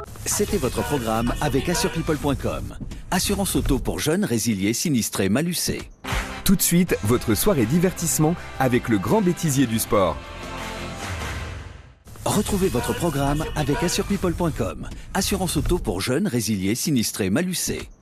C'était votre programme avec AssurePeople.com. Assurance auto pour jeunes, résiliés, sinistrés, malucés. Tout de suite, votre soirée divertissement avec le grand bêtisier du sport. Retrouvez votre programme avec AssurePeople.com. Assurance auto pour jeunes, résiliés, sinistrés, malucés.